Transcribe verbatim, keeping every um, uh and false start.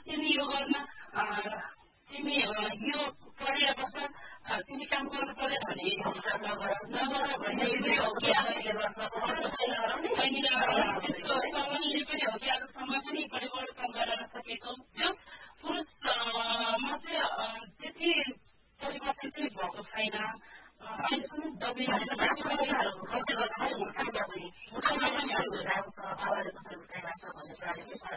तिमी यो गर्न तिमी यो पढेर बस्न तिमी काम गर्नु पर्यो भने नगर भन्ने हो कि बहिनीले पनि हो कि आजसम्म पनि परिवर्तन